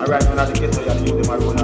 right now, the ghetto, you the youth them are going